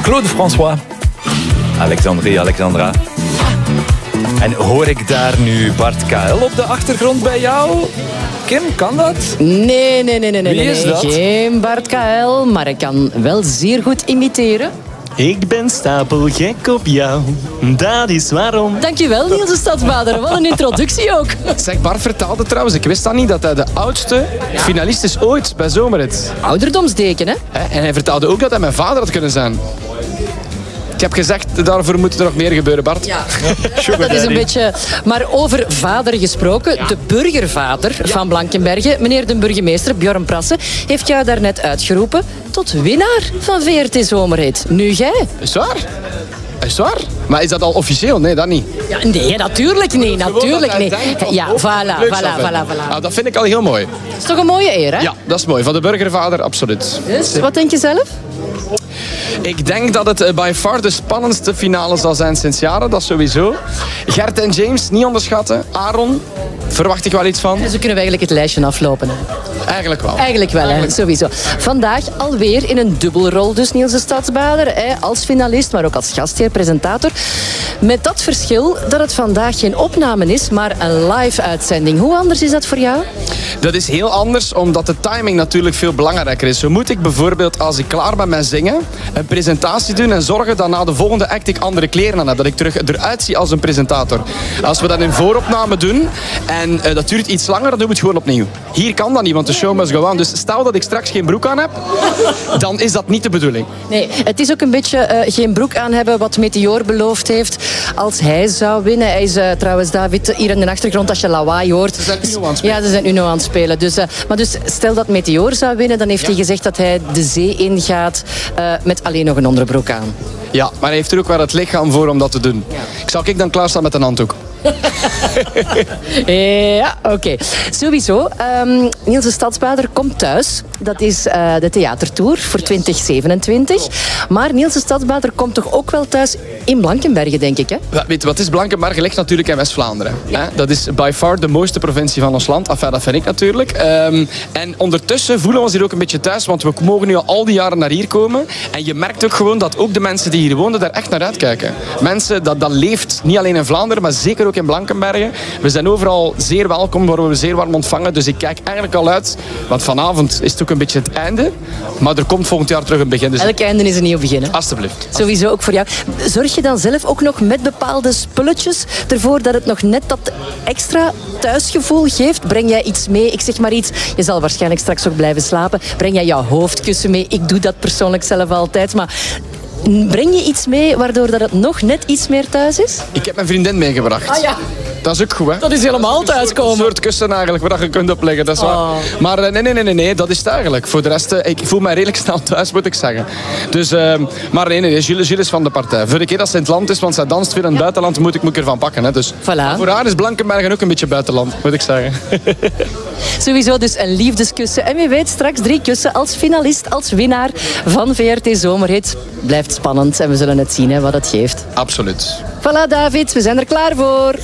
Claude François. Alexandrie, Alexandra. En hoor ik daar nu Bart KL op de achtergrond bij jou? Kim, kan dat? Nee. Wie is dat? Geen Bart KL, maar ik kan wel zeer goed imiteren. Ik ben stapelgek op jou, dat is waarom. Dankjewel, Niels de Stadsbader. Wat een introductie ook. Zeg, Bart vertelde trouwens, ik wist dat niet, dat hij de oudste finalist is ooit bij Zomerhit. Ouderdomsdeken, hè? En hij vertelde ook dat hij mijn vader had kunnen zijn. Ik heb gezegd, daarvoor moet er nog meer gebeuren, Bart. Ja, dat is een beetje... Maar over vader gesproken, de burgervader van Blankenberge, meneer de burgemeester Bjorn Prassen, heeft jou daarnet uitgeroepen tot winnaar van VRT Zomerhit. Nu jij. Is waar? Is waar? Maar is dat al officieel? Nee, dat niet. Ja, nee, natuurlijk niet. Natuurlijk niet. Ja, voilà. Dat vind ik al heel mooi. Dat is toch een mooie eer, hè? Ja, dat is mooi. Van de burgervader, absoluut. Dus, wat denk je zelf? Ik denk dat het by far de spannendste finale zal zijn sinds jaren, dat sowieso. Gert en James, niet onderschatten. Aaron, verwacht ik wel iets van. Zo kunnen we eigenlijk het lijstje aflopen. Hè? Eigenlijk wel. Hè? Sowieso. Vandaag alweer in een dubbelrol dus Niels de Stadsbader. Hè? Als finalist, maar ook als gastheer, presentator. Met dat verschil dat het vandaag geen opname is, maar een live uitzending. Hoe anders is dat voor jou? Dat is heel anders, omdat de timing natuurlijk veel belangrijker is. Zo moet ik bijvoorbeeld, als ik klaar ben met zingen, een presentatie doen en zorgen dat na de volgende act ik andere kleren aan heb. Dat ik terug eruit zie als een presentator. Als we dat in vooropname doen en dat duurt iets langer, dan doen we het gewoon opnieuw. Hier kan dat niet, want de show must go on. Dus stel dat ik straks geen broek aan heb, dan is dat niet de bedoeling. Nee, het is ook een beetje geen broek aan hebben wat Meteor beloofd heeft als hij zou winnen. Hij is trouwens, David, hier in de achtergrond als je lawaai hoort. Ze zijn nu aan het spelen. Ja, ze zijn nu nog aan het spelen. Dus, maar dus stel dat Meteor zou winnen, dan heeft hij gezegd dat hij de zee ingaat met alleen nog een onderbroek aan. Ja, maar hij heeft er ook wel het lichaam voor om dat te doen. Ja. Ik dan klaarstaan met een handdoek? Ja, oké. Sowieso, Niels de Stadsbader komt thuis. Dat is de theatertour voor 2027. Maar Niels de Stadsbader komt toch ook wel thuis in Blankenberge, denk ik, hè? Ja, weet je wat is? Blankenberge ligt natuurlijk in West-Vlaanderen. Ja. Dat is by far de mooiste provincie van ons land. Enfin, dat vind ik natuurlijk. En ondertussen voelen we ons hier ook een beetje thuis, want we mogen nu al die jaren naar hier komen. En je merkt ook gewoon dat ook de mensen die hier wonen daar echt naar uitkijken. Mensen, dat leeft niet alleen in Vlaanderen, maar zeker ook in Blankenberge. We zijn overal zeer welkom, worden we zeer warm ontvangen. Dus ik kijk eigenlijk al uit, want vanavond is het ook een beetje het einde. Maar er komt volgend jaar terug een begin. Dus elk einde is een nieuw begin, hè? Alsjeblieft. Sowieso ook voor jou. Zorg je dan zelf ook nog met bepaalde spulletjes ervoor dat het nog net dat extra thuisgevoel geeft? Breng jij iets mee? Ik zeg maar iets. Je zal waarschijnlijk straks ook blijven slapen. Breng jij jouw hoofdkussen mee? Ik doe dat persoonlijk zelf altijd, maar... Breng je iets mee waardoor dat het nog net iets meer thuis is? Ik heb mijn vriendin meegebracht. Ah ja. Dat is ook goed, hè? Dat is helemaal thuiskomen. Een soort kussen eigenlijk, waar je kunt opleggen. Dat is waar. Maar nee, dat is het eigenlijk. Voor de rest, ik voel mij redelijk snel thuis, moet ik zeggen. Dus, maar nee, Gilles is van de partij. Voor de keer dat ze in het land is, want zij danst veel in het buitenland, moet ik ervan pakken. Hè. Dus voilà. Voor haar is Blankenberge ook een beetje buitenland, moet ik zeggen. Sowieso dus een liefdeskussen. En wie weet straks 3 kussen als finalist, als winnaar van VRT Zomerhit. Blijft spannend en we zullen het zien, hè, wat het geeft. Absoluut. Voilà, David, we zijn er klaar voor.